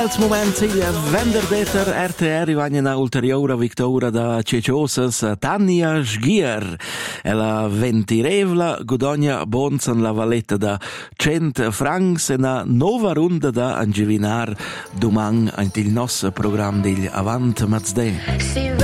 Els moments il venderdeter RTR rimane una ulteriore vittoria da Ceciosas Tania Sghier. Ella ventirevla guadagna bons in la valletta da 100 francs e una nuova runda da angivinar domani il nostro programma di Avant Mazde.